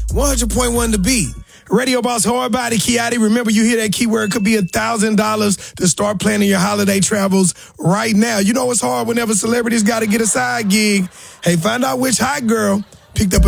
100.1 The Beat. Radio Boss Hard Body Kiati. Remember, you hear that keyword, could be $1,000 to start planning your holiday travels right now. You know it's hard whenever celebrities got to get a side gig. Hey, find out which hot girl picked up a